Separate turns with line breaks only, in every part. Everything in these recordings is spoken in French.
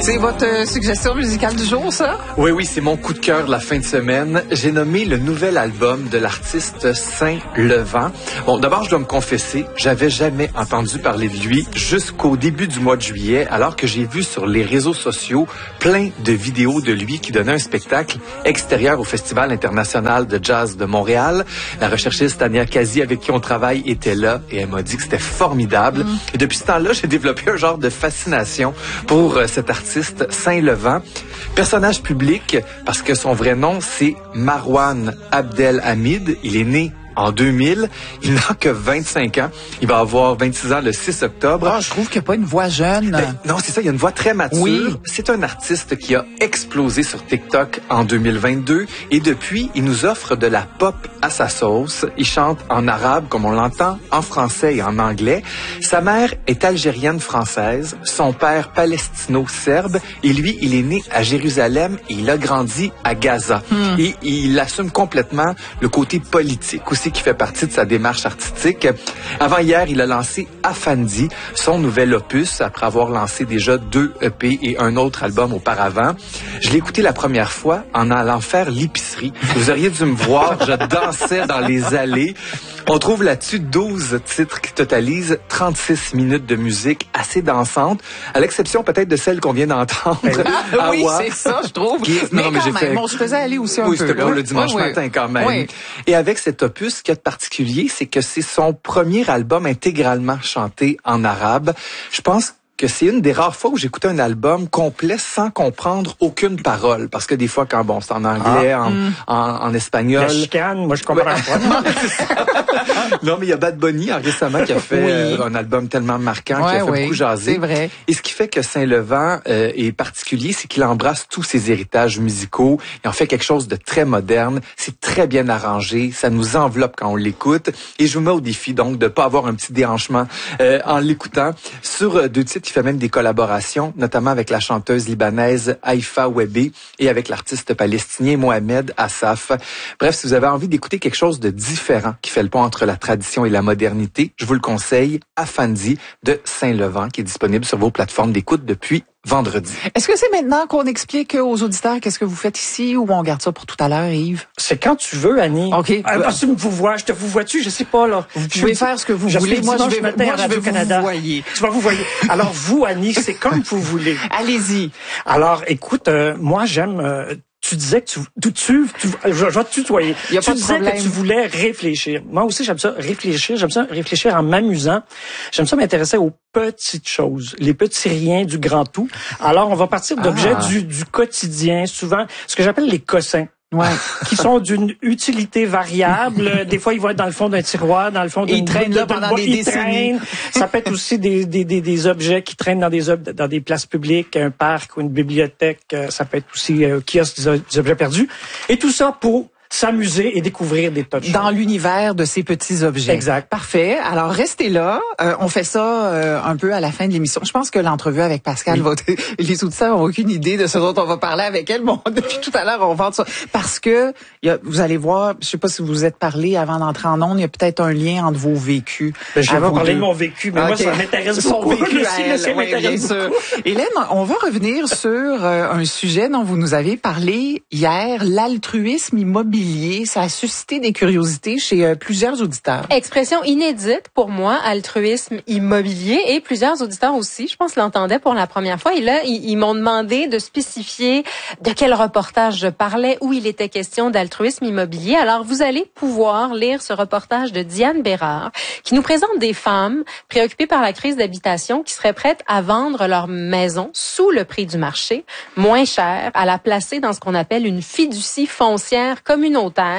C'est votre suggestion musicale du jour, ça?
Oui, c'est mon coup de cœur de la fin de semaine. J'ai nommé le nouvel album de l'artiste Saint-Levant. Bon, d'abord, je dois me confesser, j'avais jamais entendu parler de lui jusqu'au début du mois de juillet, alors que j'ai vu sur les réseaux sociaux plein de vidéos de lui qui donnait un spectacle extérieur au Festival international de jazz de Montréal. La recherchiste Tania Kazi, avec qui on travaille, était là et elle m'a dit que c'était formidable. Et depuis ce temps-là, j'ai développé un genre de fascination pour cet artiste Saint-Levant. Personnage public, parce que son vrai nom, c'est Marwan Abdelhamid. Il est né en 2000. Il n'a que 25 ans. Il va avoir 26 ans le 6 octobre.
Ah, je trouve qu'il n'y a pas une voix jeune.
Non, c'est ça. Il y a une voix très mature.
Oui.
C'est un artiste qui a explosé sur TikTok en 2022. Et depuis, il nous offre de la pop à sa sauce. Il chante en arabe, comme on l'entend, en français et en anglais. Sa mère est algérienne-française. Son père palestino-serbe. Et lui, il est né à Jérusalem et il a grandi à Gaza. Et il assume complètement le côté politique aussi, qui fait partie de sa démarche artistique. Avant hier, il a lancé Afandi, son nouvel opus, après avoir lancé déjà 2 EP et un autre album auparavant. Je l'ai écouté la première fois en allant faire l'épicerie. Vous auriez dû me voir, je dansais dans les allées. On trouve là-dessus 12 titres qui totalisent 36 minutes de musique assez dansante, à l'exception peut-être de celle qu'on vient d'entendre.
Oui, c'est ça, je trouve. Mais quand même, on se faisait aller aussi un peu.
Oui, c'était pour le dimanche matin quand même.
Oui.
Et avec cet opus, ce qu'il y a de particulier, c'est que c'est son premier album intégralement chanté en arabe. Je pense que c'est une des rares fois où j'écoutais un album complet sans comprendre aucune parole. Parce que des fois, quand c'est en anglais, en espagnol...
La chicane, moi je comprends pas.
Non, mais il y a Bad Bunny récemment qui a fait un album tellement marquant, qui a fait beaucoup jaser.
C'est vrai.
Et ce qui fait que Saint-Levant est particulier, c'est qu'il embrasse tous ses héritages musicaux. Il en fait quelque chose de très moderne. C'est très bien arrangé. Ça nous enveloppe quand on l'écoute. Et je vous mets au défi, donc, de pas avoir un petit déhanchement en l'écoutant. Sur 2 titres, il fait même des collaborations, notamment avec la chanteuse libanaise Haïfa Webé et avec l'artiste palestinien Mohamed Assaf. Bref, si vous avez envie d'écouter quelque chose de différent qui fait le pont entre la tradition et la modernité, je vous le conseille, Afandi de Saint-Levant, qui est disponible sur vos plateformes d'écoute depuis vendredi.
Est-ce que c'est maintenant qu'on explique aux auditeurs qu'est-ce que vous faites ici ou on garde ça pour tout à l'heure, Yves?
C'est quand tu veux, Annie.
OK.
Tu me vois, je te vous vois-tu, je sais pas, là.
Vous pouvez faire ce que vous voulez. Moi, je vais vous voyer.
Tu vas vous voyer. Alors, vous, Annie, c'est comme vous voulez.
Allez-y.
Alors, écoute, moi, j'aime... tu disais que je vais te tutoyer.
Y a
tu
pas de
disais
problème.
que tu voulais réfléchir. Moi aussi, j'aime ça réfléchir en m'amusant. J'aime ça m'intéresser aux petites choses, les petits riens du grand tout. Alors, on va partir d'objets du quotidien, souvent, ce que j'appelle les cossins.
Ouais.
Qui sont d'une utilité variable. Des fois, ils vont être dans le fond d'un tiroir, dans le fond d'une...
Ils traînent là pendant des décennies.
Ça peut être aussi des objets qui traînent dans des places publiques, un parc ou une bibliothèque. Ça peut être aussi kiosque des objets perdus. Et tout ça pour s'amuser et découvrir des tas de choses.
Dans l'univers de ces petits objets.
Exact.
Parfait. Alors, restez là. On fait ça un peu à la fin de l'émission. Je pense que l'entrevue avec Pascal, les auditeurs n'ont aucune idée de ce dont on va parler avec elle. Bon, depuis tout à l'heure, on vend ça. Parce que, vous allez voir, je sais pas si vous vous êtes parlé avant d'entrer en ondes, il y a peut-être un lien entre vos vécus.
Je vais pas parler de mon vécu, mais moi, ça m'intéresse beaucoup.
Son vécu à elle, oui, bien sûr. Hélène, on va revenir sur un sujet dont vous nous avez parlé hier, l'altruisme immobilier. Ça a suscité des curiosités chez plusieurs auditeurs.
Expression inédite pour moi, altruisme immobilier, et plusieurs auditeurs aussi, je pense, l'entendaient pour la première fois. Et là, ils m'ont demandé de spécifier de quel reportage je parlais, où il était question d'altruisme immobilier. Alors, vous allez pouvoir lire ce reportage de Diane Bérard, qui nous présente des femmes préoccupées par la crise d'habitation qui seraient prêtes à vendre leur maison sous le prix du marché, moins cher, à la placer dans ce qu'on appelle une fiducie foncière communautaire,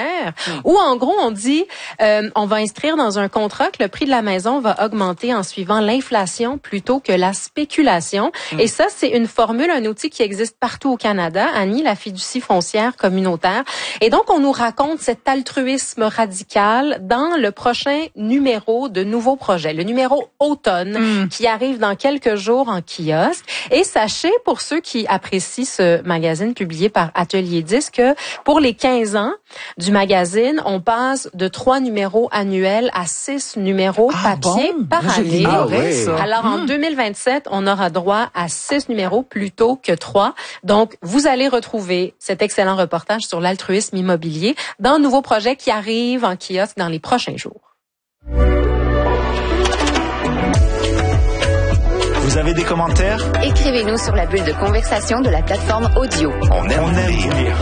où en gros on dit on va inscrire dans un contrat que le prix de la maison va augmenter en suivant l'inflation plutôt que la spéculation. Et ça, c'est une formule, un outil qui existe partout au Canada, Annie, la fiducie foncière communautaire. Et donc on nous raconte cet altruisme radical dans le prochain numéro de Nouveau Projet, le numéro automne qui arrive dans quelques jours en kiosque. Et sachez, pour ceux qui apprécient ce magazine publié par Atelier 10, que pour les 15 ans, du magazine, on passe de 3 numéros annuels à 6 numéros papier par année. Alors, en 2027, on aura droit à 6 numéros plutôt que 3. Donc, vous allez retrouver cet excellent reportage sur l'altruisme immobilier dans un nouveau projet qui arrive en kiosque dans les prochains jours.
Vous avez des commentaires?
Écrivez-nous sur la bulle de conversation de la plateforme audio.
On aime vous lire.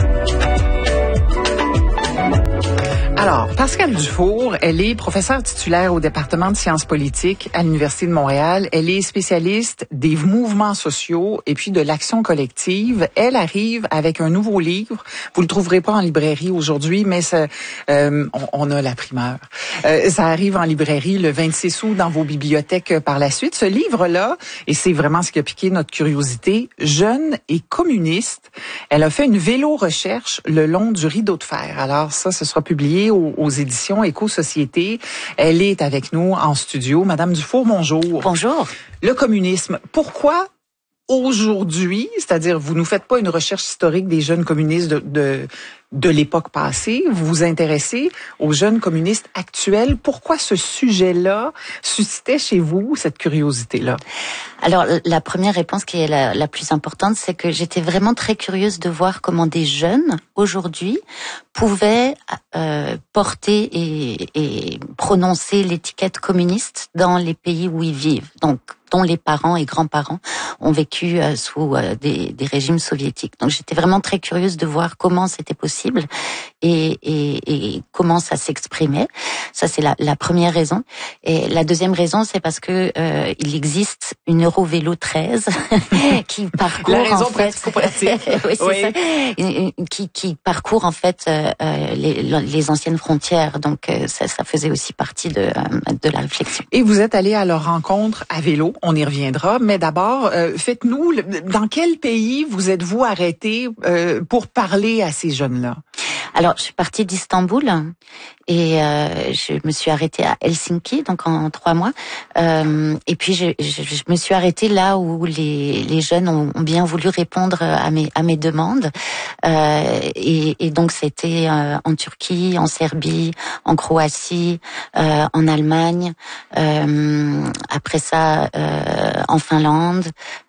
Alors, Pascale Dufour, elle est professeure titulaire au département de sciences politiques à l'Université de Montréal. Elle est spécialiste des mouvements sociaux et puis de l'action collective. Elle arrive avec un nouveau livre. Vous le trouverez pas en librairie aujourd'hui, mais ça, on a la primeur. Ça arrive en librairie le 26 août dans vos bibliothèques par la suite. Ce livre-là, et c'est vraiment ce qui a piqué notre curiosité, Jeune et communiste. Elle a fait une vélo-recherche le long du rideau de fer. Alors ça, ce sera publié aux éditions Éco-Société. Elle est avec nous en studio. Madame Dufour, bonjour.
Bonjour.
Le communisme, pourquoi aujourd'hui, c'est-à-dire vous nous faites pas une recherche historique des jeunes communistes de l'époque passée, vous vous intéressez aux jeunes communistes actuels. Pourquoi ce sujet-là suscitait chez vous cette curiosité-là?
Alors, la première réponse qui est la plus importante, c'est que j'étais vraiment très curieuse de voir comment des jeunes, aujourd'hui, pouvaient porter et prononcer l'étiquette communiste dans les pays où ils vivent, donc dont les parents et grands-parents ont vécu sous des régimes soviétiques. Donc, j'étais vraiment très curieuse de voir comment c'était possible et comment ça s'exprimait. Ça, c'est la première raison. Et la deuxième raison, c'est parce que il existe une Eurovélo 13 qui parcourt
la raison
en fait oui, c'est ça. Qui parcourt en fait les anciennes frontières. Donc ça faisait aussi partie de la réflexion.
Et vous êtes allé à leur rencontre à vélo, on y reviendra, mais d'abord faites-nous dans quel pays vous êtes-vous arrêté pour parler à ces jeunes-là?
Alors, je suis partie d'Istanbul et je me suis arrêtée à Helsinki, donc en 3 mois. Et puis, je me suis arrêtée là où les jeunes ont bien voulu répondre à mes demandes. Et donc, c'était en Turquie, en Serbie, en Croatie, en Allemagne. Après ça, en Finlande.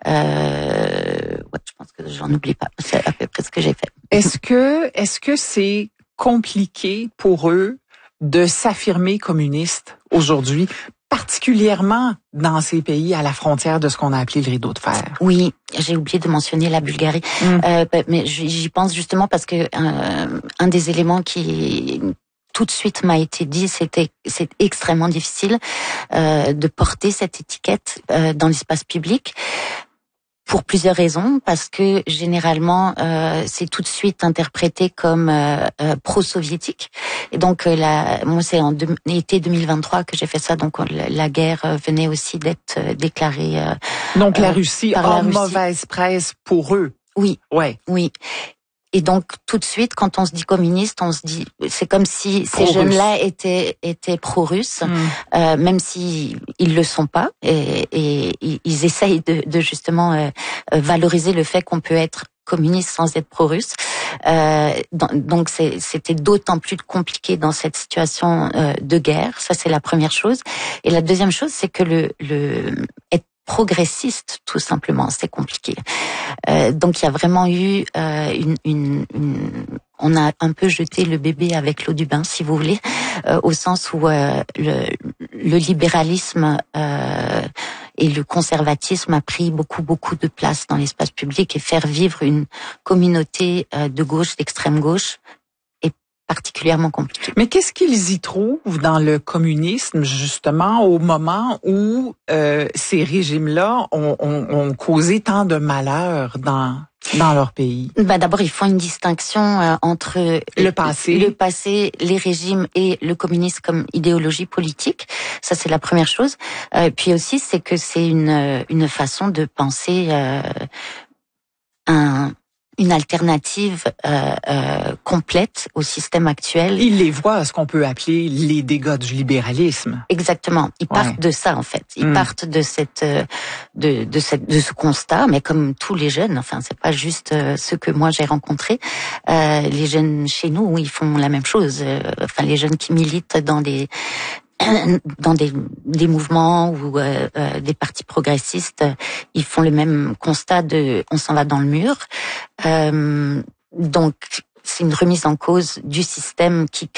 Je pense que j'en oublie pas. C'est à peu près ce que j'ai fait.
Est-ce que c'est compliqué pour eux de s'affirmer communistes aujourd'hui, particulièrement dans ces pays à la frontière de ce qu'on a appelé le rideau de fer?
Oui, j'ai oublié de mentionner la Bulgarie. Mais j'y pense justement parce que un des éléments qui tout de suite m'a été dit, c'est extrêmement difficile de porter cette étiquette dans l'espace public. Pour plusieurs raisons, parce que généralement c'est tout de suite interprété comme pro-soviétique. Et donc moi c'est en été 2023 que j'ai fait ça, donc la guerre venait aussi d'être déclarée.
Donc la Russie a mauvaise presse pour eux.
Oui.
Ouais.
Oui. Et donc tout de suite, quand on se dit communiste, on se dit, c'est comme si ces jeunes-là étaient pro-russes, même si ils le sont pas, et ils essayent de justement valoriser le fait qu'on peut être communiste sans être pro-russe. Donc c'était d'autant plus compliqué dans cette situation de guerre. Ça, c'est la première chose. Et la deuxième chose, c'est que être progressiste, tout simplement, c'est compliqué. Donc il y a vraiment eu on a un peu jeté le bébé avec l'eau du bain, si vous voulez, au sens où le libéralisme et le conservatisme a pris beaucoup de place dans l'espace public, et faire vivre une communauté de gauche, d'extrême gauche, particulièrement compliqué.
Mais qu'est-ce qu'ils y trouvent dans le communisme, justement, au moment où ces régimes-là ont causé tant de malheur dans leur pays?
D'abord, ils font une distinction entre le passé, les régimes et le communisme comme idéologie politique. Ça, c'est la première chose. Puis aussi, c'est que c'est une façon de penser une alternative complète au système actuel.
Ils les voient, ce qu'on peut appeler les dégâts du libéralisme.
Exactement. Ils partent de ça, en fait. Ils partent de ce constat, mais comme tous les jeunes, enfin, c'est pas juste ceux que moi j'ai rencontrés. Les jeunes chez nous, ils font la même chose. Enfin, les jeunes qui militent dans des mouvements ou des partis progressistes, ils font le même constat de on s'en va dans le mur. Donc c'est une remise en cause du système qui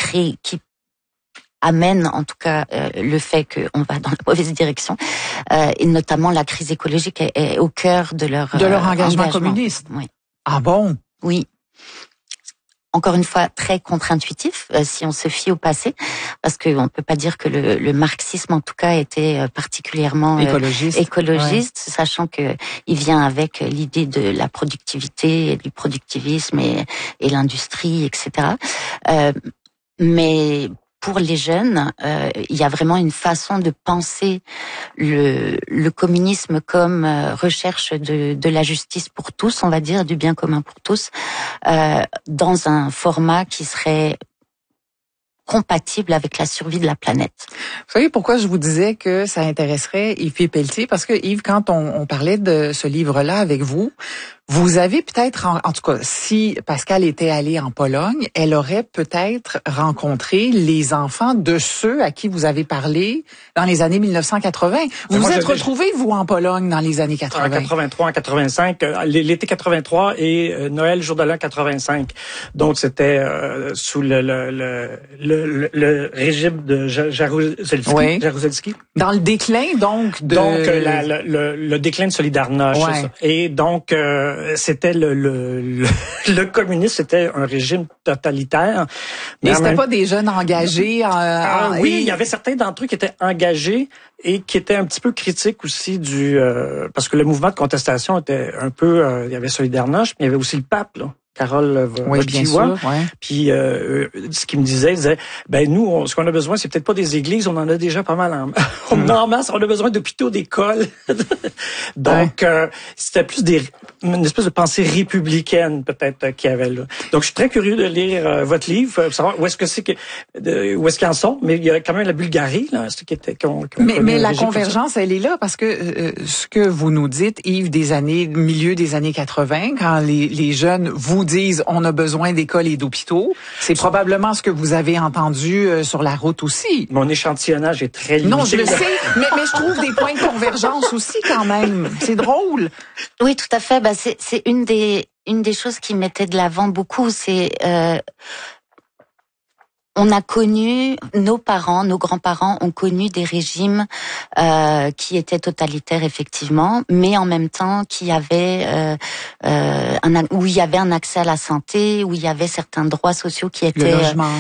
amène en tout cas le fait qu'on va dans la mauvaise direction, et notamment la crise écologique est au cœur de leur
engagement communiste.
Oui.
Ah bon?
Oui. Encore une fois, très contre-intuitif si on se fie au passé, parce qu'on peut pas dire que le marxisme, en tout cas, était particulièrement écologiste, sachant que il vient avec l'idée de la productivité, du productivisme et l'industrie, etc. Mais pour les jeunes, il y a vraiment une façon de penser le communisme comme recherche de la justice pour tous, on va dire, du bien commun pour tous, dans un format qui serait compatible avec la survie de la planète.
Vous savez pourquoi je vous disais que ça intéresserait Yves Pelletier? Parce que Yves, quand on parlait de ce livre-là avec vous, vous avez peut-être, en tout cas, si Pascale était allée en Pologne, elle aurait peut-être rencontré les enfants de ceux à qui vous avez parlé dans les années 1980. Vous vous êtes retrouvés, vous, en Pologne dans les années 80.
En 83, en 85, l'été 83 et Noël, jour de l'an 85. Donc, c'était sous le régime de Jaruzelski.
Oui.
Jaruzelski.
Dans le déclin, donc, de...
Donc, le déclin de Solidarność.
Ouais.
Ça. Et donc, c'était le communisme, c'était un régime totalitaire.
Mais c'était pas des jeunes engagés.
Oui, il y avait certains d'entre eux qui étaient engagés et qui étaient un petit peu critiques aussi parce que le mouvement de contestation était un peu, il y avait Solidarność, mais il y avait aussi le pape, là. Carole Wojtyła. Puis ce qu'il me disait, il disait, nous, ce qu'on a besoin, c'est peut-être pas des églises, on en a déjà pas mal en masse, on a besoin d'hôpitaux, d'écoles. Donc c'était plus une espèce de pensée républicaine peut-être qu'il y avait là. Donc je suis très curieux de lire votre livre, pour savoir où est-ce qu'ils en sont, mais il y a quand même la Bulgarie là, qui était
mais la convergence, elle est là parce que ce que vous nous dites, Yves, milieu des années 80, quand les jeunes vous disent on a besoin d'écoles et d'hôpitaux, c'est probablement ce que vous avez entendu sur la route aussi.
Mon échantillonnage est très limité.
Non, je le sais, mais je trouve des points de convergence aussi quand même. C'est drôle.
Oui, tout à fait. C'est une des choses qui mettait de l'avant beaucoup, c'est on a connu, nos grands-parents ont connu des régimes qui étaient totalitaires effectivement, mais en même temps qui avaient où il y avait un accès à la santé, où il y avait certains droits sociaux qui étaient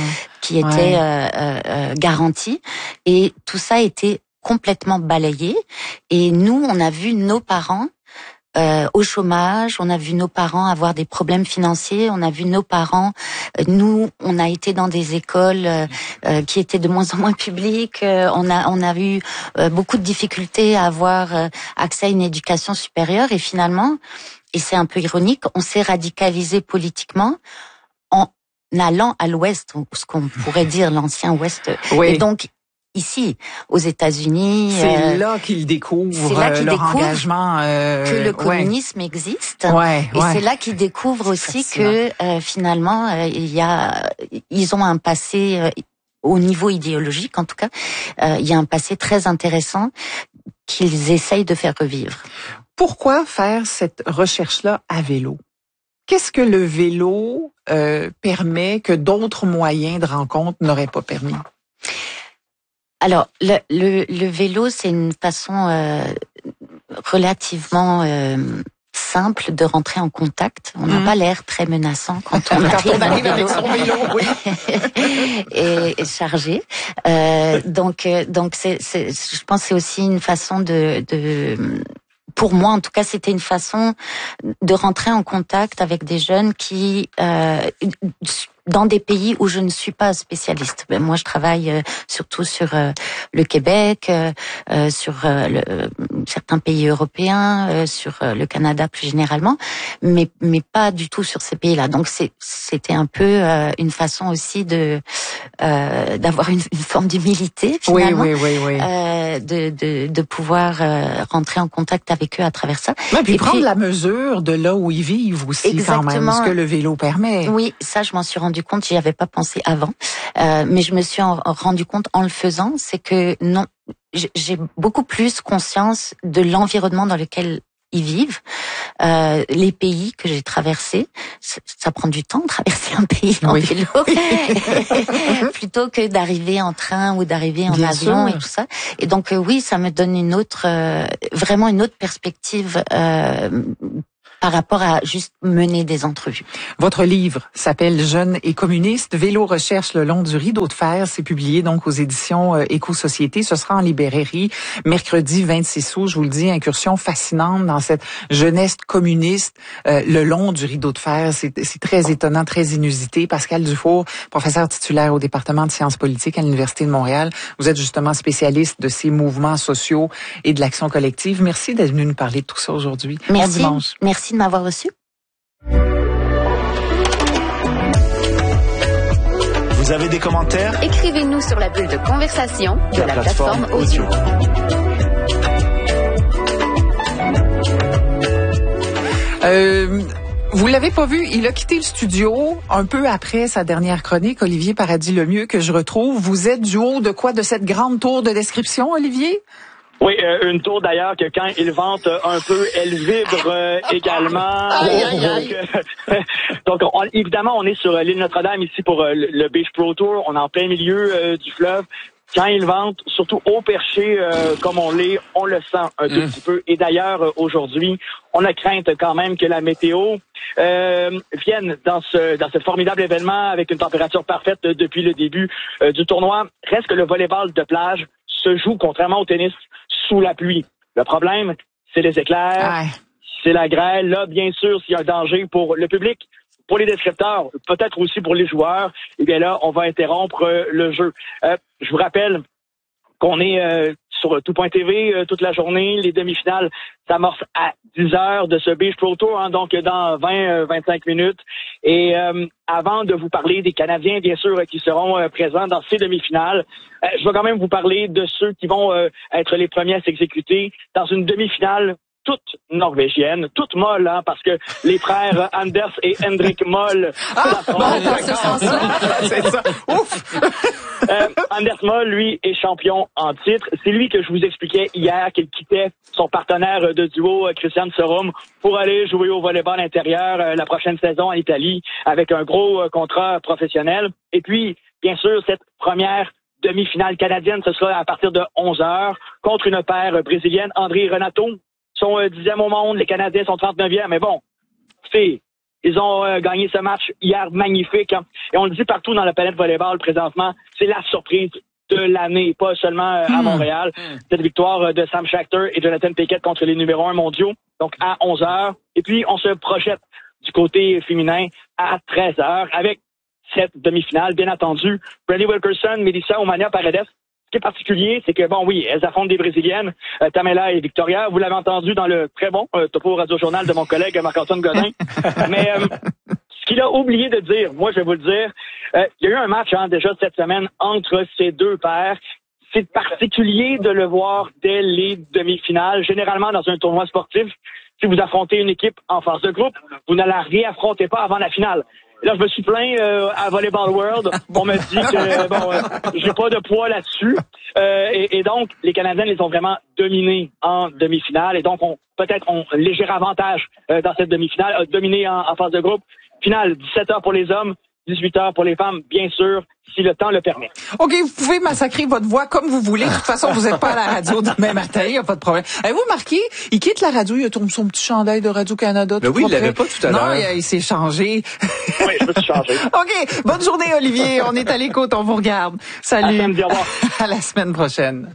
garantis, et tout ça était complètement balayé. Et nous, on a vu nos parents au chômage, on a vu nos parents avoir des problèmes financiers, on a vu nos parents, nous, on a été dans des écoles qui étaient de moins en moins publiques, on a eu beaucoup de difficultés à avoir accès à une éducation supérieure, et finalement, et c'est un peu ironique, on s'est radicalisé politiquement en allant à l'Ouest, ce qu'on pourrait dire l'ancien Ouest,
oui.
Et donc ici, aux États-Unis.
C'est là qu'ils découvrent leur engagement.
Que le communisme existe. Et c'est là qu'ils découvrent aussi que finalement, ils ont un passé, au niveau idéologique en tout cas, il y a un passé très intéressant qu'ils essayent de faire revivre.
Pourquoi faire cette recherche-là à vélo? Qu'est-ce que le vélo permet que d'autres moyens de rencontre n'auraient pas permis?
Alors, le vélo, c'est une façon relativement simple de rentrer en contact. On n'a pas l'air très menaçant quand on arrive
avec son vélo, oui.
et chargé. Donc je pense que c'est aussi une façon pour moi, en tout cas, c'était une façon de rentrer en contact avec des jeunes qui dans des pays où je ne suis pas spécialiste. Ben, moi, je travaille surtout sur le Québec, sur certains pays européens, sur le Canada plus généralement, mais pas du tout sur ces pays-là. Donc c'était un peu une façon aussi de d'avoir une forme d'humilité finalement,
oui.
de pouvoir rentrer en contact avec eux à travers ça.
Ouais, puis prendre la mesure de là où ils vivent aussi, exactement. Quand même, ce que le vélo permet.
Oui, ça je m'en suis rendu compte, j'y avais pas pensé avant, mais je me suis rendu compte en le faisant, c'est que non, j'ai beaucoup plus conscience de l'environnement dans lequel ils vivent, les pays que j'ai traversés. Ça prend du temps de traverser un pays en vélo, plutôt que d'arriver en train ou d'arriver en avion et tout ça. Et donc oui, ça me donne vraiment une autre perspective par rapport à juste mener des entrevues.
Votre livre s'appelle Jeunes et communistes, vélo recherche le long du rideau de fer. C'est publié donc aux éditions Éco-Société. Ce sera en librairie mercredi 26 août. Je vous le dis, incursion fascinante dans cette jeunesse communiste le long du rideau de fer. C'est très étonnant, très inusité. Pascal Dufour, professeur titulaire au département de sciences politiques à l'Université de Montréal. Vous êtes justement spécialiste de ces mouvements sociaux et de l'action collective. Merci d'être venu nous parler de tout ça aujourd'hui.
Merci.
Bon dimanche.
Merci de m'avoir reçu.
Vous avez des commentaires?
Écrivez-nous sur la bulle de conversation de la plateforme audio.
Vous l'avez pas vu, il a quitté le studio un peu après sa dernière chronique, Olivier Paradis-Lemieux, que je retrouve. Vous êtes du haut de quoi? De cette grande tour de description, Olivier?
Oui, une tour d'ailleurs que quand il vente un peu, elle vibre également. Donc, évidemment, on est sur l'île Notre-Dame ici pour le Beach Pro Tour. On est en plein milieu du fleuve. Quand il vente, surtout au perché comme on l'est, on le sent un tout petit peu. Et d'ailleurs, aujourd'hui, on a crainte quand même que la météo vienne dans ce formidable événement avec une température parfaite depuis le début du tournoi. Reste que le volleyball de plage se joue, contrairement au tennis, sous la pluie. Le problème, c'est les éclairs, c'est la grêle. Là, bien sûr, s'il y a un danger pour le public, pour les descripteurs, peut-être aussi pour les joueurs, eh bien là, on va interrompre le jeu. Je vous rappelle qu'on est sur tout.tv toute la journée. Les demi-finales s'amorcent à 10 heures de ce Beach Pro Tour, hein, donc dans 20-25 minutes. Et avant de vous parler des Canadiens, bien sûr, qui seront présents dans ces demi-finales, je vais quand même vous parler de ceux qui vont être les premiers à s'exécuter dans une demi-finale toute norvégienne, toute molle, hein, parce que les frères Anders et Henrik Moll.
C'est ça. Ouf!
Anders Moll, lui, est champion en titre. C'est lui que je vous expliquais hier qu'il quittait son partenaire de duo, Christian Sorum, pour aller jouer au volleyball intérieur la prochaine saison en Italie avec un gros contrat professionnel. Et puis, bien sûr, cette première demi-finale canadienne, ce sera à partir de 11h contre une paire brésilienne, André et Renato. Sont 10e au monde, les Canadiens sont 39e, mais bon, ils ont gagné ce match hier magnifique, hein. Et on le dit partout dans la planète volleyball présentement, c'est la surprise de l'année, pas seulement à Montréal. Cette victoire de Sam Schachter et Jonathan Pickett contre les numéros 1 mondiaux, donc à 11h. Et puis, on se projette du côté féminin à 13h avec cette demi-finale, bien entendu. Brandy Wilkerson, Melissa Omania Paredes. Ce qui est particulier, c'est que, bon, oui, elles affrontent des Brésiliennes, Tamela et Victoria. Vous l'avez entendu dans le très bon topo radio-journal de mon collègue Marc-Antoine Godin. Mais ce qu'il a oublié de dire, moi, je vais vous le dire, il y a eu un match déjà cette semaine entre ces deux paires. C'est particulier de le voir dès les demi-finales. Généralement, dans un tournoi sportif, si vous affrontez une équipe en phase de groupe, vous ne la réaffrontez pas avant la finale. Et là, je me suis plaint à Volleyball World. On me dit que j'ai pas de poids là-dessus. Et donc, les Canadiens les ont vraiment dominés en demi-finale. Et donc, peut-être ont un léger avantage dans cette demi-finale, dominé en phase de groupe. Finale, 17h pour les hommes, 18h pour les femmes, bien sûr, si le temps le permet.
OK, vous pouvez massacrer votre voix comme vous voulez. De toute façon, vous n'êtes pas à la radio demain matin, il n'y a pas de problème. Avez-vous remarqué, il quitte la radio, il a son petit chandail de Radio-Canada.
Mais oui, il l'avait pas tout à l'heure.
Non, il s'est changé.
Oui, je me suis changé.
OK, bonne journée, Olivier. On est à l'écoute, on vous regarde. Salut.
À revoir.
À la semaine prochaine.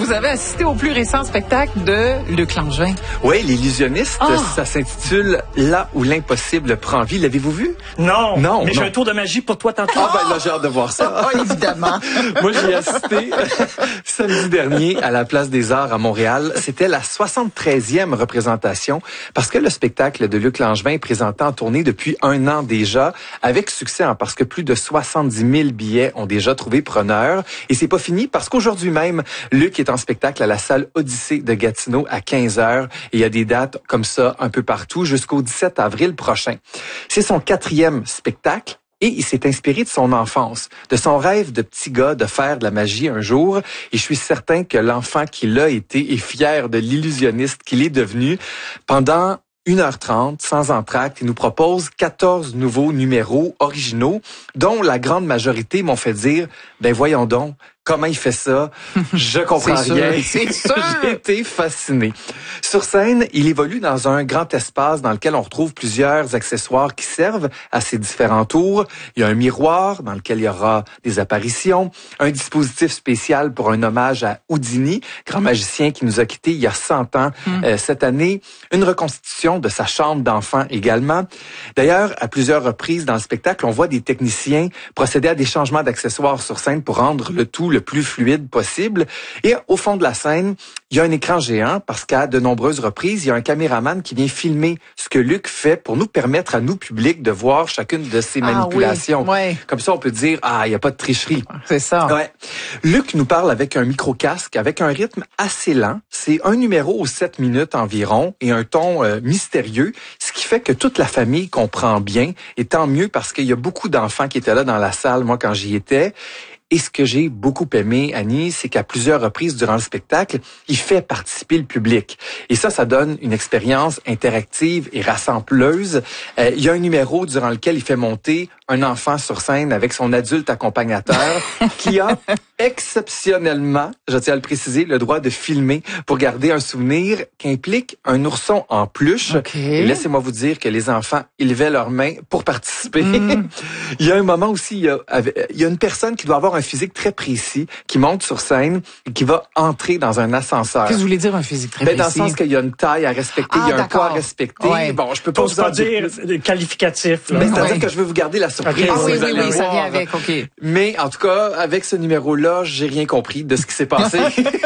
vous avez assisté au plus récent spectacle de Luc Langevin.
Oui, l'illusionniste, ça s'intitule Là où l'impossible prend vie. L'avez-vous vu?
Non.
Non.
Mais j'ai un tour de magie pour toi tantôt.
Ah ben là, j'ai hâte de voir ça.
Évidemment.
Moi, j'y ai assisté samedi dernier à la Place des Arts à Montréal. C'était la 73e représentation parce que le spectacle de Luc Langevin est présenté en tournée depuis 1 an déjà, avec succès, parce que plus de 70 000 billets ont déjà trouvé preneur. Et c'est pas fini parce qu'aujourd'hui même, Luc est en spectacle à la salle Odyssée de Gatineau à 15h. Et il y a des dates comme ça un peu partout jusqu'au 17 avril prochain. C'est son 4e spectacle. Et il s'est inspiré de son enfance, de son rêve de petit gars de faire de la magie un jour. Et je suis certain que l'enfant qu'il a été est fier de l'illusionniste qu'il est devenu. Pendant 1h30, sans entracte, il nous propose 14 nouveaux numéros originaux, dont la grande majorité m'ont fait dire, ben voyons donc, comment il fait ça? Je comprends rien.
C'est sûr.
J'ai été fasciné. Sur scène, il évolue dans un grand espace dans lequel on retrouve plusieurs accessoires qui servent à ses différents tours. Il y a un miroir dans lequel il y aura des apparitions, un dispositif spécial pour un hommage à Houdini, grand magicien qui nous a quittés il y a 100 ans cette année, une reconstitution de sa chambre d'enfant également. D'ailleurs, à plusieurs reprises dans le spectacle, on voit des techniciens procéder à des changements d'accessoires sur scène pour rendre le tout le plus fluide possible. Et au fond de la scène, il y a un écran géant parce qu'à de nombreuses reprises, il y a un caméraman qui vient filmer ce que Luc fait pour nous permettre à nous, public, de voir chacune de ses manipulations.
Oui.
Comme ça, on peut dire, il n'y a pas de tricherie.
C'est ça.
Ouais. Luc nous parle avec un micro-casque, avec un rythme assez lent. C'est un numéro aux 7 minutes environ et un ton mystérieux, ce qui fait que toute la famille comprend bien. Et tant mieux parce qu'il y a beaucoup d'enfants qui étaient là dans la salle, moi, quand j'y étais. Et ce que j'ai beaucoup aimé, Annie, c'est qu'à plusieurs reprises durant le spectacle, il fait participer le public. Et ça donne une expérience interactive et rassembleuse. Il y a un numéro durant lequel il fait monter un enfant sur scène avec son adulte accompagnateur qui a exceptionnellement, je tiens à le préciser, le droit de filmer pour garder un souvenir qui implique un ourson en peluche.
Okay.
Et laissez-moi vous dire que les enfants, ils levaient leurs mains pour participer. Il y a un moment aussi, il y a une personne qui doit avoir un physique très précis, qui monte sur scène et qui va entrer dans un ascenseur.
Qu'est-ce que vous voulez dire un physique très précis?
Dans le sens qu'il y a une taille à respecter, il y a un poids à respecter.
Ouais.
Bon, je peux pas vous en dire
qualificatif. Là.
Mais c'est-à-dire que je veux vous garder la surprise.
Okay.
Oui,
ça vient avec, OK.
Mais en tout cas, avec ce numéro-là, j'ai rien compris de ce qui s'est passé.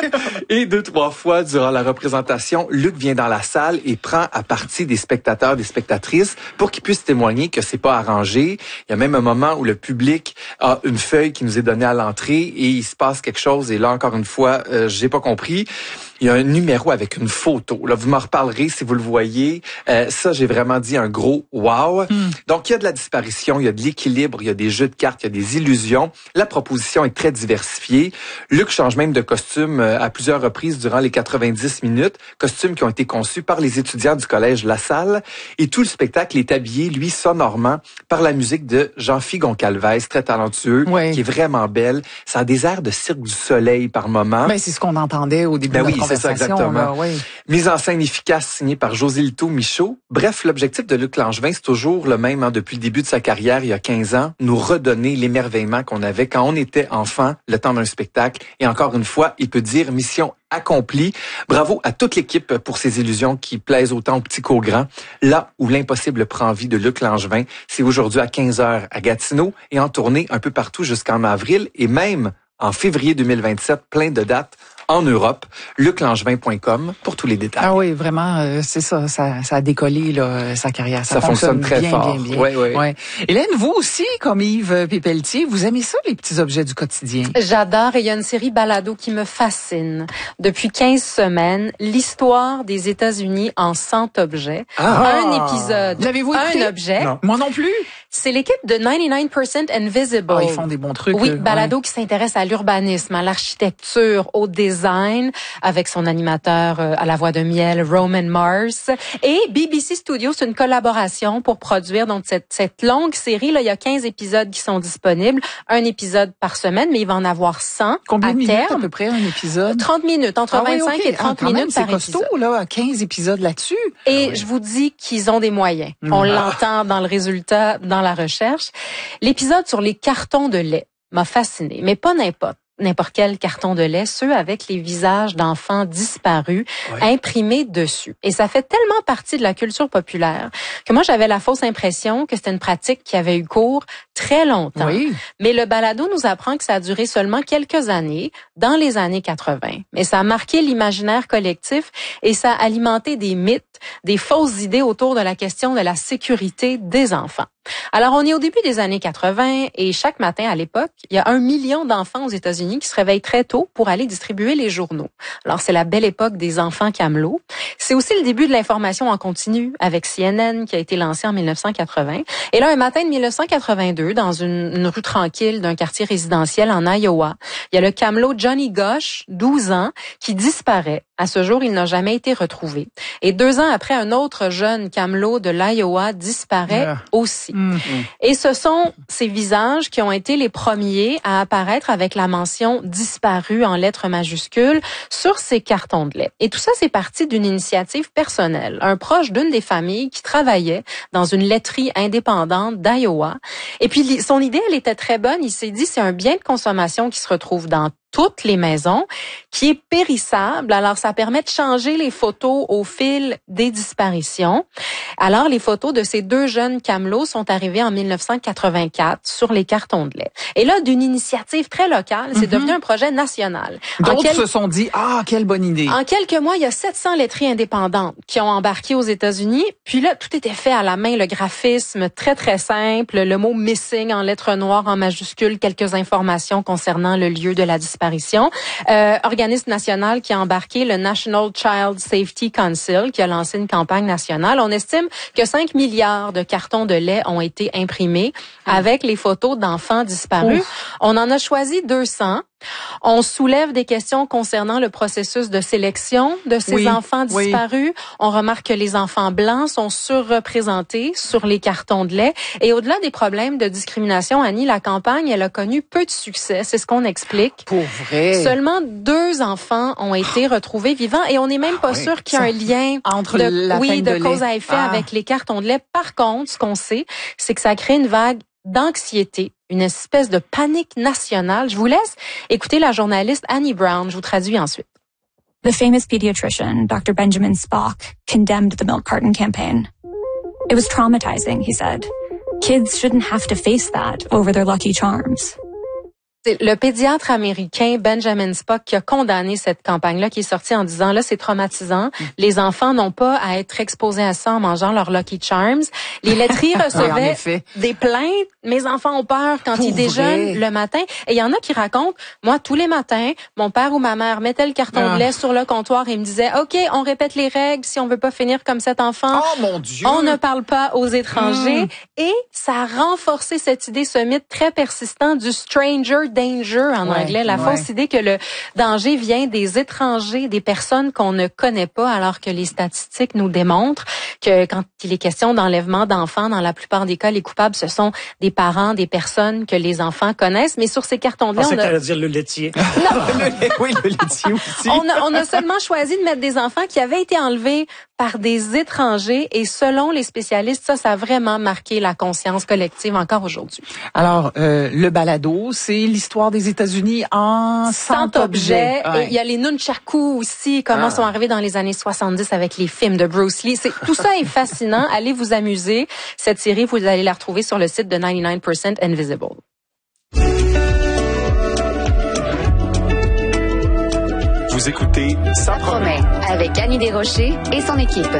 Et 2-3 fois durant la représentation, Luc vient dans la salle et prend à partie des spectateurs, des spectatrices pour qu'ils puissent témoigner que c'est pas arrangé. Il y a même un moment où le public a une feuille qui nous est donnée à l'entrée et il se passe quelque chose. Et là, encore une fois, j'ai pas compris. Il y a un numéro avec une photo. Là, vous m'en reparlerez si vous le voyez. Ça, j'ai vraiment dit un gros wow. Donc, il y a de la disparition, il y a de l'équilibre, il y a des jeux de cartes, il y a des illusions. La proposition est très diversifiée. Luc change même de costume à plusieurs reprises durant les 90 minutes. Costumes qui ont été conçus par les étudiants du collège La Salle. Et tout le spectacle est habillé, lui, sonorement, par la musique de Jean-Philippe Goncalves, très talentueux, qui est vraiment belle. Ça a des airs de Cirque du Soleil par moment.
Ben, c'est ce qu'on entendait au début de la conversation. C'est ça, exactement. Là,
Mise en scène efficace signée par José Lito Michaud. Bref, l'objectif de Luc Langevin, c'est toujours le même depuis le début de sa carrière, il y a 15 ans, nous redonner l'émerveillement qu'on avait quand on était enfant, le temps d'un spectacle. Et encore une fois, il peut dire mission accomplie. Bravo à toute l'équipe pour ces illusions qui plaisent autant aux petits qu'aux grands. Là où l'impossible prend vie de Luc Langevin, c'est aujourd'hui à 15h à Gatineau et en tournée un peu partout jusqu'en avril et même en février 2027, plein de dates en Europe. luclangevin.com pour tous les détails.
Ah oui, vraiment, c'est ça a décollé là, sa carrière. Ça
fonctionne très
bien,
fort.
Bien.
Oui.
Hélène, vous aussi, comme Yves Pépeltier, vous aimez ça, les petits objets du quotidien?
J'adore et il y a une série balado qui me fascine. Depuis 15 semaines, l'histoire des États-Unis en 100 objets. Un épisode,
l'avez-vous écouté?
Un objet.
Non.
Moi non plus.
C'est l'équipe de 99% Invisible.
Ils font des bons trucs.
Oui, balado qui s'intéresse à l'urbanisme, à l'architecture, au design, avec son animateur à la voix de miel, Roman Mars. Et BBC Studios, c'est une collaboration pour produire donc cette longue série. Là, il y a 15 épisodes qui sont disponibles. Un épisode par semaine, mais il va en avoir 100
Combien
à
de minutes
terme.
À peu près un épisode?
30 minutes, entre 25 et 30 minutes par épisode.
C'est costaud, là, 15 épisodes là-dessus.
Et je vous dis qu'ils ont des moyens. On l'entend dans le résultat, dans la recherche. L'épisode sur les cartons de lait m'a fasciné, mais pas n'importe. n'importe quel carton de lait, ceux avec les visages d'enfants disparus imprimés dessus. Et ça fait tellement partie de la culture populaire que moi, j'avais la fausse impression que c'était une pratique qui avait eu cours très longtemps. Oui. Mais le balado nous apprend que ça a duré seulement quelques années, dans les années 80. Mais ça a marqué l'imaginaire collectif et ça a alimenté des mythes, des fausses idées autour de la question de la sécurité des enfants. Alors, on est au début des années 80 et chaque matin à l'époque, il y a 1 million d'enfants aux États-Unis qui se réveillent très tôt pour aller distribuer les journaux. Alors, c'est la belle époque des enfants camelots. C'est aussi le début de l'information en continu avec CNN qui a été lancé en 1980. Et là, un matin de 1982, dans une rue tranquille d'un quartier résidentiel en Iowa, il y a le camelot Johnny Gosch, 12 ans, qui disparaît. À ce jour, il n'a jamais été retrouvé. Et 2 ans après, un autre jeune camelot de l'Iowa disparaît aussi. Et ce sont ces visages qui ont été les premiers à apparaître avec la mention « disparu » en lettres majuscules sur ces cartons de lait. Et tout ça, c'est parti d'une initiative personnelle. Un proche d'une des familles qui travaillait dans une laiterie indépendante d'Iowa. Et puis, son idée, elle était très bonne. Il s'est dit, c'est un bien de consommation qui se retrouve dans toutes les maisons, qui est périssable. Alors, ça permet de changer les photos au fil des disparitions. Alors, les photos de ces 2 jeunes camelots sont arrivées en 1984 sur les cartons de lait. Et là, d'une initiative très locale, c'est devenu un projet national.
D'autres se sont dit, quelle bonne idée.
En quelques mois, il y a 700 laiteries indépendantes qui ont embarqué aux États-Unis. Puis là, tout était fait à la main, le graphisme très, très simple, le mot « missing » en lettres noires, en majuscules, quelques informations concernant le lieu de la disparition. Organisme national qui a embarqué le National Child Safety Council, qui a lancé une campagne nationale. On estime que 5 milliards de cartons de lait ont été imprimés avec les photos d'enfants disparus. On en a choisi 200. On soulève des questions concernant le processus de sélection de ces enfants disparus. On remarque que les enfants blancs sont surreprésentés sur les cartons de lait. Et au-delà des problèmes de discrimination, Annie, la campagne, elle a connu peu de succès. C'est ce qu'on explique.
Pour vrai.
Seulement 2 enfants ont été retrouvés vivants et on n'est même pas sûr qu'il y a un lien
entre de
cause à effet avec les cartons de lait. Par contre, ce qu'on sait, c'est que ça crée une vague d'anxiété, une espèce de panique nationale. Je vous laisse écouter la journaliste Annie Brown. Je vous traduis ensuite.
The famous pediatrician, Dr. Benjamin Spock, condemned the milk carton campaign. It was traumatizing, he said. Kids shouldn't have to face that over their Lucky Charms.
C'est le pédiatre américain Benjamin Spock qui a condamné cette campagne-là, qui est sortie en disant, là, c'est traumatisant. Les enfants n'ont pas à être exposés à ça en mangeant leur Lucky Charms. Les laiteries recevaient des plaintes. Mes enfants ont peur quand ils déjeunent le matin. Et il y en a qui racontent, moi, tous les matins, mon père ou ma mère mettait le carton de lait sur le comptoir et me disait, OK, on répète les règles si on veut pas finir comme cet enfant.
Oh, mon Dieu!
On ne parle pas aux étrangers. Et ça a renforcé cette idée, ce mythe très persistant du stranger danger en anglais, la fausse idée que le danger vient des étrangers, des personnes qu'on ne connaît pas, alors que les statistiques nous démontrent que quand il est question d'enlèvement d'enfants, dans la plupart des cas, les coupables, ce sont des parents, des personnes que les enfants connaissent. Mais sur ces cartons de lait,
on a... dire le laitier.
Non.
le laitier aussi.
On a seulement choisi de mettre des enfants qui avaient été enlevés par des étrangers et selon les spécialistes, ça a vraiment marqué la conscience collective encore aujourd'hui.
Alors, le balado, c'est l'histoire des États-Unis en 100 objets.
Et il y a les nunchakus aussi, comment sont arrivés dans les années 70 avec les films de Bruce Lee. Tout ça est fascinant. Allez vous amuser. Cette série, vous allez la retrouver sur le site de 99% Invisible.
Vous écoutez Ça promet
avec Annie Desrochers et son équipe.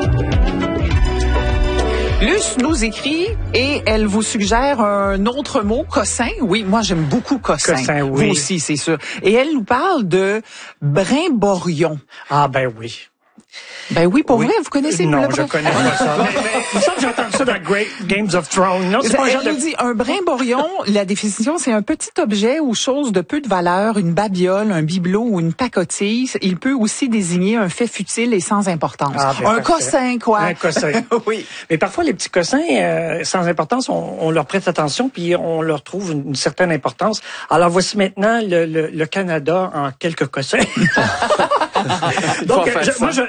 Luce nous écrit et elle vous suggère un autre mot, cossin. Oui, moi j'aime beaucoup cossin.
Cossin, oui.
Vous aussi, c'est sûr. Et elle nous parle de brimborion.
Ah ben oui.
Ben oui, pour vrai, vous connaissez
Non, je connais pas ça. Mais il me semble que j'ai entendu ça dans Great Games of Thrones. Non, c'est pas un genre de...
dit un brimborion, la définition, c'est un petit objet ou chose de peu de valeur, une babiole, un bibelot ou une pacotille. Il peut aussi désigner un fait futile et sans importance.
Ah, ben
un cossin, quoi.
Un cossin.
Oui.
Mais parfois, les petits cossins, sans importance, on leur prête attention puis on leur trouve une certaine importance. Alors, voici maintenant le Canada en quelques cossins. Donc, moi, je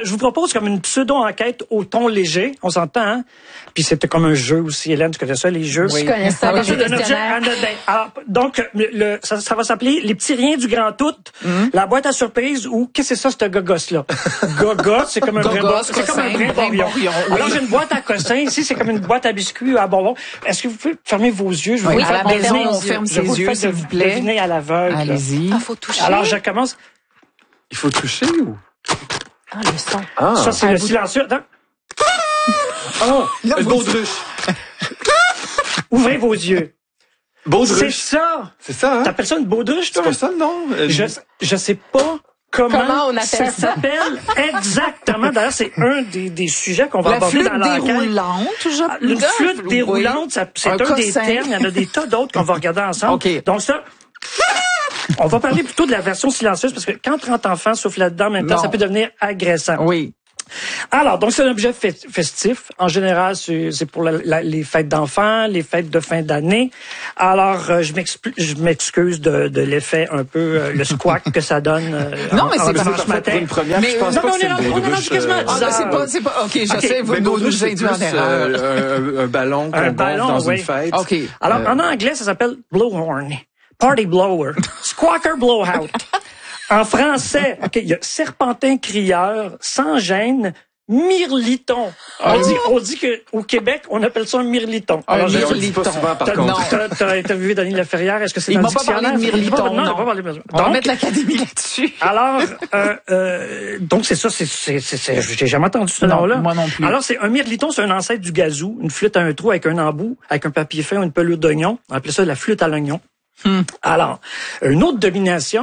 je vous propose comme une pseudo-enquête au ton léger. On s'entend, hein? Puis c'était comme un jeu aussi. Hélène, tu connais ça, les jeux?
Oui. Je connais ça, les jeux de questionnaire.
Alors, donc, ça va s'appeler Les petits riens du grand tout, la boîte à surprise ou qu'est-ce que c'est ça, ce gogosse-là? Gogosse, c'est comme un vrai bonbon. Alors, j'ai une boîte à cossins. Ici, c'est comme une boîte à biscuits à bonbons. Est-ce que vous pouvez fermer vos yeux? Je
oui, à la maison, on ferme ses yeux, s'il vous plaît.
Deviner à l'aveugle.
Allez-y.
Faut toucher.
Alors, je commence.
Il faut toucher ou?
Ah, le son.
Ah.
Ça, c'est le silencieux. Attends.
Oh, une baudruche.
Ouvrez vos yeux.
Baudruche.
C'est ça.
C'est ça, hein?
T'appelles ça une baudruche, toi?
C'est pas ça, non?
Je sais pas comment
on appelle ça.
s'appelle exactement. D'ailleurs, c'est un des sujets qu'on va aborder dans l'enquête. Une flûte déroulante, c'est un des termes. Il y en a des tas d'autres qu'on va regarder ensemble.
Okay.
Donc ça... On va parler plutôt de la version silencieuse parce que quand 30 enfants soufflent là-dedans en même temps, ça peut devenir agressant.
Oui.
Alors, donc c'est un objet festif. En général, c'est pour les fêtes d'enfants, les fêtes de fin d'année. Alors, je m'excuse de l'effet un peu le squawk que ça donne.
Non, mais c'est
pas matin. Une première, mais je pense pas que c'est une baudruche.
On est rendu quasiment à 10
c'est pas. Ok, je sais. Vous nous induisez en erreur.
Un ballon qu'on gonfle dans une fête.
Ok. Alors, en anglais, ça s'appelle blowhorn. Party blower. Squawker blowout. En français, il y a serpentin crieur, sans gêne, mirliton. On dit que au Québec, on appelle ça un mirliton.
Alors,
on le dit pas souvent, par contre.
T'as interviewé Denis Laferrière. Est-ce que c'est dans le dictionnaire?
Il m'a pas parlé de mirliton.
Non, il m'a pas parlé de mirliton.
On va mettre l'Académie là-dessus.
Alors, donc c'est ça, j'ai jamais entendu ce nom-là.
Moi non plus.
Alors, c'est un mirliton, c'est un ancêtre du gazou, une flûte à un trou avec un embout, avec un papier fin ou une pelure d'oignon. On appelait ça la flûte à l'oignon. Alors, une autre domination.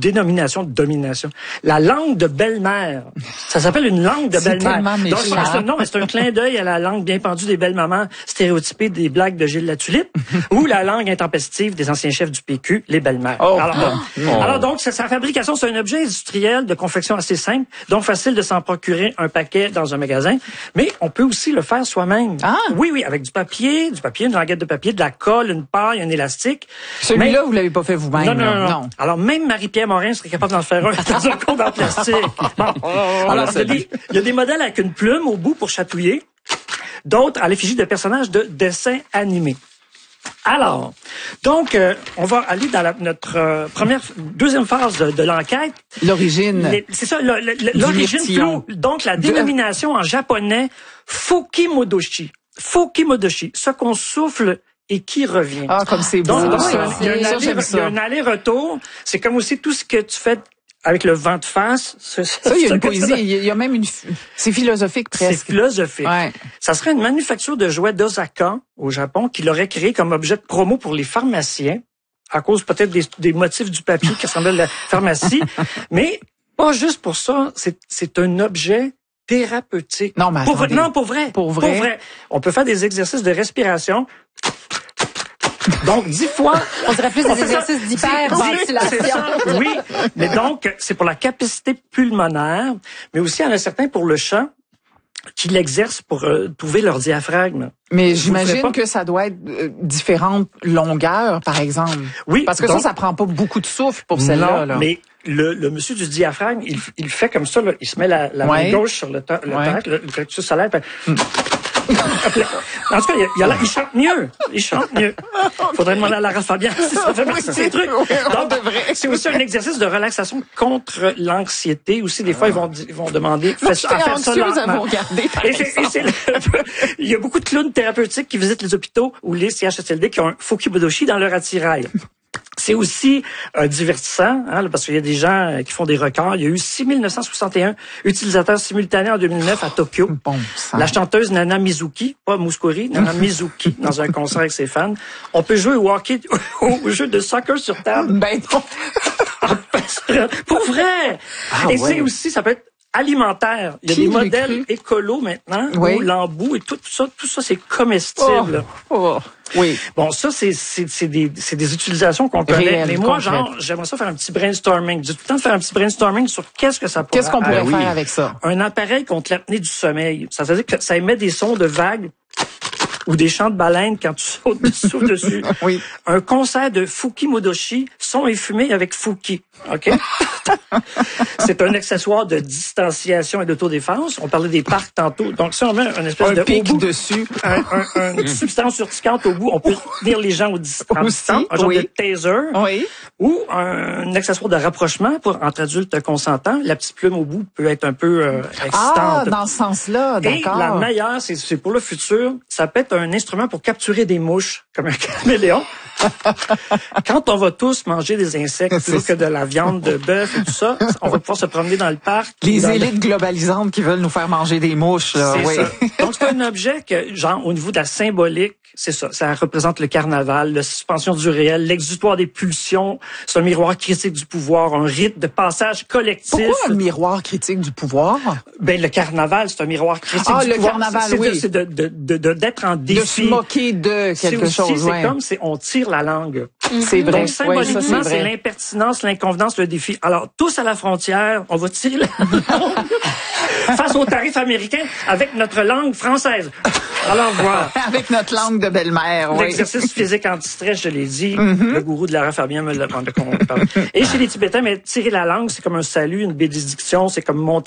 La langue de belle-mère. Ça s'appelle une langue de belle-mère. Donc, c'est un clin d'œil à la langue bien pendue des belles-mamans stéréotypées des blagues de Gilles Latulippe ou la langue intempestive des anciens chefs du PQ, les belles-mères. Alors, donc, sa fabrication, c'est un objet industriel de confection assez simple, donc facile de s'en procurer un paquet dans un magasin, mais on peut aussi le faire soi-même.
Ah.
Oui, avec du papier, une languette de papier, de la colle, une paille, un élastique.
Celui-là, vous l'avez pas fait vous-même.
Non. Alors, même Marie-Pierre Morin serait capable d'en faire un dans un conte en plastique. Bon. Alors, il y a des modèles avec une plume au bout pour chatouiller, d'autres à l'effigie de personnages de dessins animés. Alors, donc, on va aller dans notre deuxième phase de l'enquête.
L'origine.
C'est ça, l'origine floue. Donc, la dénomination en japonais, Fukimodoshi. Fukimodoshi, ce qu'on souffle et qui revient.
Ah, comme c'est beau.
Donc, il y a un aller-retour. C'est comme aussi tout ce que tu fais avec le vent de face.
Ça, il y a une poésie. Il y a même c'est philosophique presque.
C'est philosophique.
Ouais.
Ça serait une manufacture de jouets d'Osaka au Japon qui l'aurait créé comme objet de promo pour les pharmaciens à cause peut-être des motifs du papier qui ressemblaient à la pharmacie. Mais pas juste pour ça. C'est un objet thérapeutique.
Non, mais
pour vrai. On peut faire des exercices de respiration. Donc, 10 fois.
On dirait plus des exercices d'hyperventilation.
Oui. Mais donc, c'est pour la capacité pulmonaire, mais aussi, il y en a certains pour le chant qui l'exercent pour trouver leur diaphragme.
Mais j'imagine que ça doit être différentes longueurs, par exemple.
Oui.
Parce que ça prend pas beaucoup de souffle pour celle-là.
Non, mais le monsieur du diaphragme, il fait comme ça, là. Il se met la main gauche sur le thorax, le rectus solaire. En tout cas, il chante mieux. Faudrait demander à Lara Fabian si ça fait partie de ces trucs. Donc, c'est aussi un exercice de relaxation contre l'anxiété. Aussi, des fois, ils vont demander à faire ça lentement. Il y a beaucoup de clowns thérapeutiques qui visitent les hôpitaux ou les CHSLD qui ont un Fukimodoshi dans leur attirail. C'est aussi divertissant, parce qu'il y a des gens qui font des records. Il y a eu 6961 utilisateurs simultanés en 2009 à Tokyo.
Bon sang.
La chanteuse Nana Mizuki, pas Mouskouri, Nana Mizuki, dans un concert avec ses fans. On peut jouer au hockey, au jeu de soccer sur table.
Ben non.
Pour vrai! Et c'est aussi, ça peut être alimentaire. Il y a des modèles écolos maintenant, où l'embout et tout ça, c'est comestible.
Oui.
Bon, ça, c'est des utilisations qu'on connaît. Mais moi, j'aimerais ça faire un petit brainstorming. J'ai tout le temps de faire un petit brainstorming sur qu'est-ce que ça pourrait
Qu'est-ce qu'on pourrait faire avec ça?
Un appareil contre l'apnée du sommeil. Ça veut dire que ça émet des sons de vagues ou des chants de baleines quand tu sautes dessus.
Oui.
Un concert de Fuki Modoshi, son et fumée avec Fuki. OK? C'est un accessoire de distanciation et d'autodéfense. On parlait des parcs tantôt. Donc, si on met une espèce de
pic
haut-bout,
dessus.
une substance urticante au bout, on peut tenir les gens en distance, un genre de taser.
Oui.
Ou un accessoire de rapprochement pour entre adultes consentants. La petite plume au bout peut être un peu excitante.
Ah, dans ce sens-là,
Et
d'accord.
la meilleure, c'est pour le futur, ça peut être un instrument pour capturer des mouches, comme un caméléon. Quand on va tous manger des insectes plutôt que de la viande de bœuf et tout ça, on va pouvoir se promener dans le parc.
Les élites globalisantes qui veulent nous faire manger des mouches, là.
C'est
Oui.
ça. Donc, c'est un objet que, genre, au niveau de la symbolique, c'est ça. Ça représente le carnaval, la suspension du réel, l'exutoire des pulsions. C'est un miroir critique du pouvoir, un rite de passage collectif.
Pourquoi un miroir critique du pouvoir?
Ben, le carnaval, c'est un miroir critique du
le
pouvoir.
carnaval, oui.
C'est d'être en défi.
De se moquer de quelque chose,
C'est
ouais.
comme on tire la langue.
C'est vrai.
Donc, symboliquement,
Ouais, ça,
c'est l'impertinence, l'inconvenance, le défi. Alors, tous à la frontière, on va tirer la langue face aux tarifs américains avec notre langue française. Alors, voilà.
Avec notre langue de belle-mère, oui.
L'exercice physique anti-stress, je l'ai dit. Le gourou de Lara Fabien me l'a demandé qu'on parle. Et chez les Tibétains, mais tirer la langue, c'est comme un salut, une bénédiction, c'est comme montrer